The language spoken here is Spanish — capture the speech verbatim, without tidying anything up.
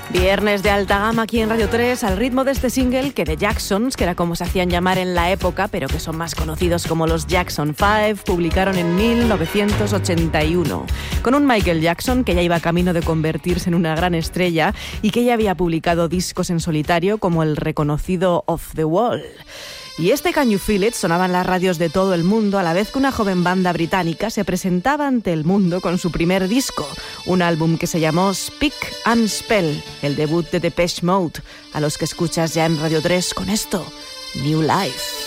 Viernes de alta gama aquí en Radio tres, al ritmo de este single que The Jacksons, que era como se hacían llamar en la época, pero que son más conocidos como los Jackson Five, publicaron en mil novecientos ochenta y uno. Con un Michael Jackson que ya iba camino de convertirse en una gran estrella y que ya había publicado discos en solitario como el reconocido Off the Wall. Y este Can You Feel It sonaba en las radios de todo el mundo a la vez que una joven banda británica se presentaba ante el mundo con su primer disco, un álbum que se llamó Speak and Spell, el debut de Depeche Mode, a los que escuchas ya en Radio tres con esto, New Life.